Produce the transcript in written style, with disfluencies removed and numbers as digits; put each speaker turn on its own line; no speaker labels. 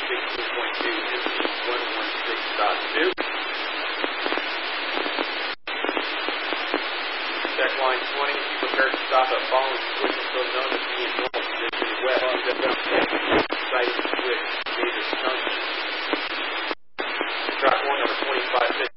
16.2 MT116.2. Check line 20, be prepared to stop at following switch until known to be in normal position west. Sighting switch, Davis Junction. Track 1 number 2550.